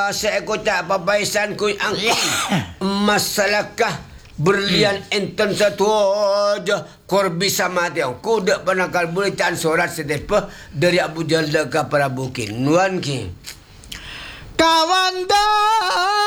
saya ko tak papaisan ko angkong masalahkah berlian enten satu aja korbi sama dia kuda panakal beritaan surat sedepa dari Abu Jalda ke Prabu Kinuan ki kawan dah